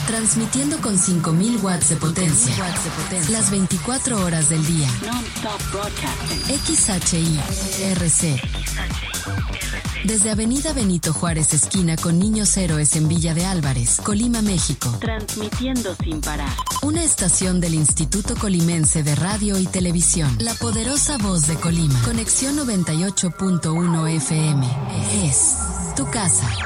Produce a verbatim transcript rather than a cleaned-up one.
Transmitiendo con cinco mil watts de potencia. Las veinticuatro horas del día. X H I R C. Desde Avenida Benito Juárez, esquina con Niños Héroes en Villa de Álvarez, Colima, México. Transmitiendo sin parar. Una estación del Instituto Colimense de Radio y Televisión. La poderosa voz de Colima. Conexión noventa y ocho punto uno F M. Es tu casa.